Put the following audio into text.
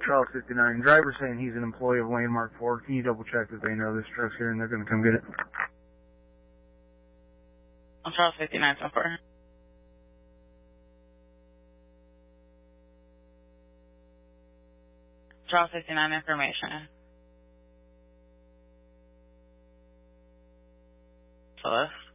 Charles 59. Driver saying he's an employee of Landmark Ford. Can you double check that they know this truck's here and they're going to come get it? On Charles 59, so far. Charles 59 information. Hello?